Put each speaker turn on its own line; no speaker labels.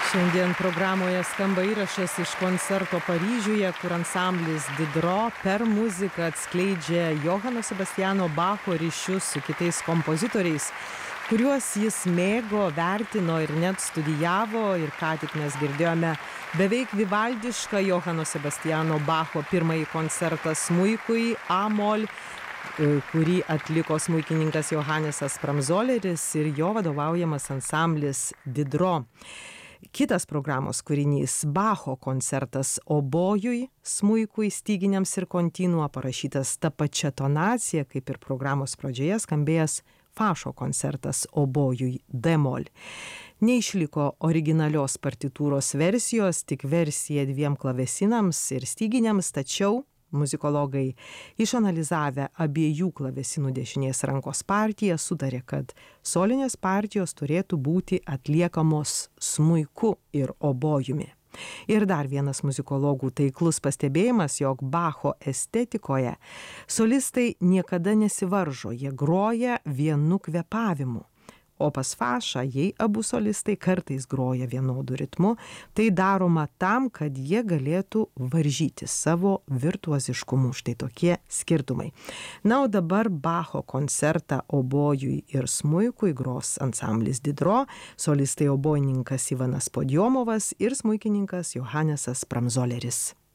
Šiandien programoje skamba įrašas iš koncerto Paryžiuje, kur ansamblis Didro per muziką atskleidžia Johano Sebastiano Bacho ryšius su kitais kompozitoriais, kuriuos jis mėgo, vertino ir net studijavo. Ir ką tik mes girdėjome beveik vivaldišką Johano Sebastiano Bacho pirmąjį koncertą smuikui A-mol, kurį atliko smuikininkas Johanesas Pramzoleris ir jo vadovaujamas ansamblis Didro. Kitas programos kūrinys – Bacho koncertas obojui, smuikui, styginiams ir kontinuo, parašytas ta pačia tonacija, kaip ir programos pradžioje skambėjęs Fašo koncertas obojui D-mol. Neišliko originalios partitūros versijos, tik versija 2 klavesinams ir styginiams, tačiau muzikologai išanalizavę abiejų klavesinų dešinės rankos partiją sutarė, kad solinės partijos turėtų būti atliekamos smuiku ir obojumi. Ir dar vienas muzikologų taiklus pastebėjimas, jog Bacho estetikoje solistai niekada nesivaržo, jie groja vienu kvėpavimu. O pas Fašą, jei abu solistai kartais groja vienodu ritmu, tai daroma tam, kad jie galėtų varžyti savo virtuoziškumu. Štai tokie skirtumai. Na, o dabar Bacho koncertą obojui ir smuikui gros ansamblis Didro, solistai obojininkas Ivanas Podjomovas ir smuikininkas Johanesas Pramzoleris.